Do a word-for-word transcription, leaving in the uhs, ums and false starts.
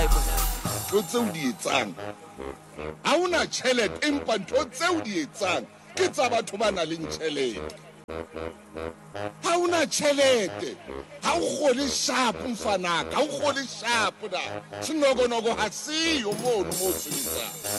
ntho tseo di etsang ha una tjhelete empa ntho tseo di etsang ke tsa batho ba nang le tjhelete ha una tjhelete ha o kgole sharp mfanaka ha o kgole sharp da sinogonoko ha siyo mono mo sebetsang